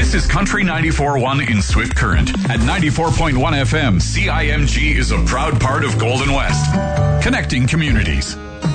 This is Country 94.1 in Swift Current. At 94.1 FM, CIMG is a proud part of Golden West. Connecting communities.